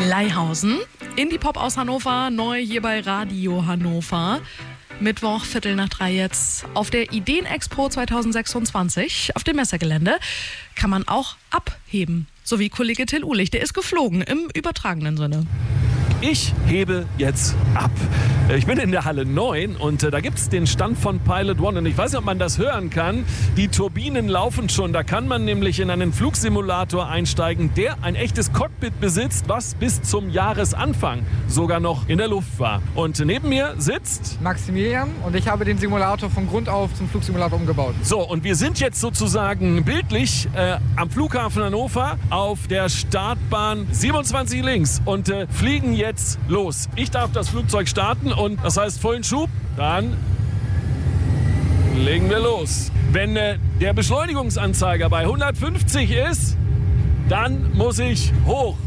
Leihhausen. Indie-Pop aus Hannover, neu hier bei Radio Hannover. Mittwoch, 2:45 jetzt auf der Ideenexpo 2026 auf dem Messegelände kann man auch abheben. So wie Kollege Till Uhlich, der ist geflogen im übertragenen Sinne. Ich hebe jetzt ab. Ich bin in der Halle 9 und da gibt es den Stand von Pilot One. Und ich weiß nicht, ob man das hören kann. Die Turbinen laufen schon. Da kann man nämlich in einen Flugsimulator einsteigen, der ein echtes Cockpit besitzt, was bis zum Jahresanfang sogar noch in der Luft war. Und neben mir sitzt Maximilian und ich habe den Simulator von Grund auf zum Flugsimulator umgebaut. So, und wir sind jetzt sozusagen bildlich am Flughafen Hannover auf der Startbahn 27 links und fliegen jetzt los. Ich darf das Flugzeug starten und das heißt vollen Schub, dann legen wir los. Wenn der Beschleunigungsanzeiger bei 150 ist, dann muss ich hoch.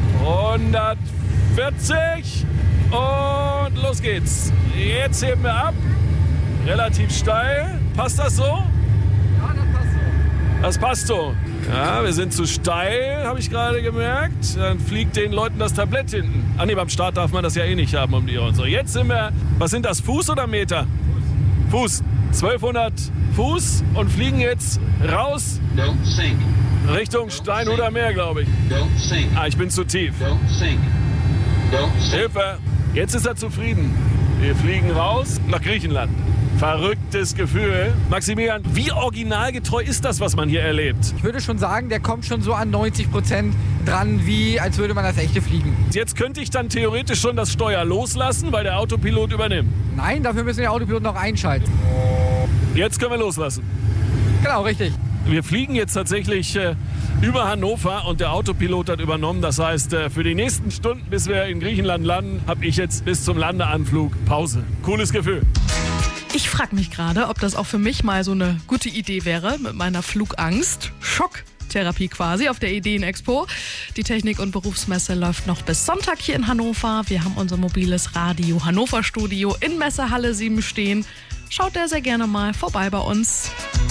140 und los geht's. Jetzt heben wir ab. Relativ steil. Passt das so? Ja, das passt so. Das passt so. Ja, wir sind zu steil, habe ich gerade gemerkt. Dann fliegt den Leuten das Tablett hinten. Ah ne, beim Start darf man das ja eh nicht haben um die Ohren. So, jetzt sind wir, was sind das, Fuß oder Meter? Fuß. 1200 Fuß und fliegen jetzt raus Don't sink. Richtung Steinhuder Meer, glaube ich. Don't sink. Ah, ich bin zu tief. Don't sink. Don't sink. Hilfe! Jetzt ist er zufrieden. Wir fliegen raus nach Griechenland. Verrücktes Gefühl. Maximilian, wie originalgetreu ist das, was man hier erlebt? Ich würde schon sagen, der kommt schon so an 90% dran, wie als würde man das echte fliegen. Jetzt könnte ich dann theoretisch schon das Steuer loslassen, weil der Autopilot übernimmt. Nein, dafür müssen wir den Autopilot noch einschalten. Jetzt können wir loslassen. Genau, richtig. Wir fliegen jetzt tatsächlich über Hannover und der Autopilot hat übernommen. Das heißt, für die nächsten Stunden, bis wir in Griechenland landen, habe ich jetzt bis zum Landeanflug Pause. Cooles Gefühl. Ich frage mich gerade, ob das auch für mich mal so eine gute Idee wäre mit meiner Flugangst. Schocktherapie quasi auf der Ideenexpo. Die Technik- und Berufsmesse läuft noch bis Sonntag hier in Hannover. Wir haben unser mobiles Radio Hannover Studio in Messehalle 7 stehen. Schaut da sehr gerne mal vorbei bei uns.